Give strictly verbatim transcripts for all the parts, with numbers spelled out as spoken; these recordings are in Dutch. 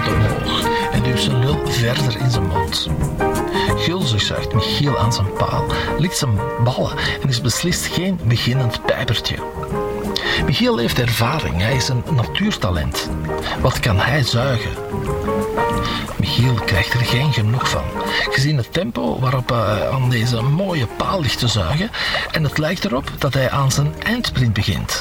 staat omhoog en duwt zijn lul verder in zijn mond. Gulzig zuigt Michiel aan zijn paal, likt zijn ballen en is beslist geen beginnend pijpertje. Michiel heeft ervaring, hij is een natuurtalent. Wat kan hij zuigen? Michiel krijgt er geen genoeg van, gezien het tempo waarop hij aan deze mooie paal ligt te zuigen, en het lijkt erop dat hij aan zijn eindsprint begint.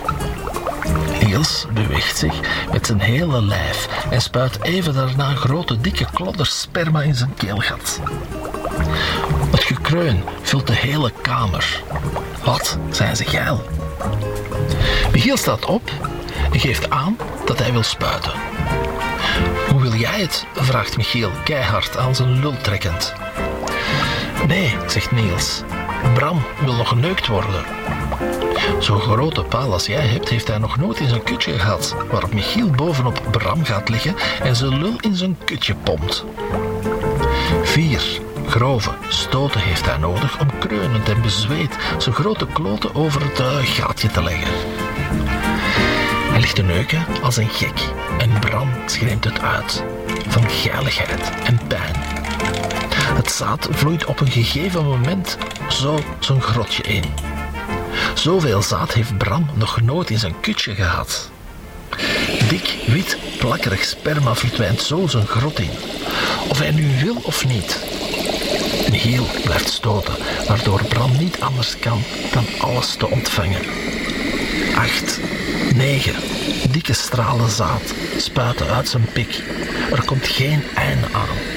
Niels beweegt zich met zijn hele lijf en spuit even daarna een grote dikke klodder sperma in zijn keelgat. Het gekreun vult de hele kamer. Wat zijn ze geil? Michiel staat op en geeft aan dat hij wil spuiten. Hoe wil jij het? Vraagt Michiel keihard aan zijn lul trekkend. Nee, zegt Niels. Bram wil nog geneukt worden. Zo'n grote paal als jij hebt, heeft hij nog nooit in zijn kutje gehad, waarop Michiel bovenop Bram gaat liggen en zijn lul in zijn kutje pompt. Vier grove stoten heeft hij nodig om kreunend en bezweet zijn grote kloten over het uh, gaatje te leggen. Hij ligt te neuken als een gek en Bram schreeuwt het uit, van geiligheid en pijn. Het zaad vloeit op een gegeven moment zo zijn grotje in. Zoveel zaad heeft Bram nog nooit in zijn kutje gehad. Dik, wit, plakkerig sperma verdwijnt zo zijn grot in. Of hij nu wil of niet. Michiel blijft stoten, waardoor Bram niet anders kan dan alles te ontvangen. Acht, negen, dikke stralen zaad spuiten uit zijn pik. Er komt geen einde aan.